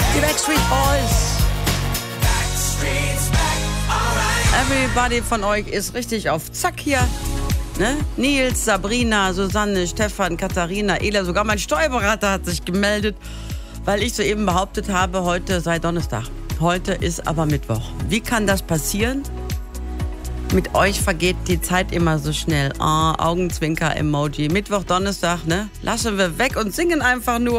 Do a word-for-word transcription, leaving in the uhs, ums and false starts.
Die Backstreet Boys. Everybody von euch ist richtig auf Zack hier. Ne? Nils, Sabrina, Susanne, Stefan, Katharina, Ela, sogar mein Steuerberater hat sich gemeldet, weil ich soeben behauptet habe, heute sei Donnerstag. Heute ist aber Mittwoch. Wie kann das passieren? Mit euch vergeht die Zeit immer so schnell. Oh, Augenzwinker-Emoji. Mittwoch, Donnerstag, ne? Lassen wir weg und singen einfach nur.